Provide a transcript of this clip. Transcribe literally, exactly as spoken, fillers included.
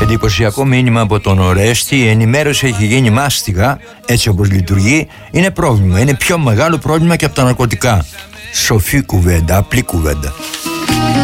Εντυπωσιακό μήνυμα από τον Ορέστη. Η ενημέρωση έχει γίνει μάστιγα. Έτσι όπως λειτουργεί, είναι πρόβλημα. Είναι πιο μεγάλο πρόβλημα και από τα ναρκωτικά. Σοφή κουβέντα, απλή κουβέντα.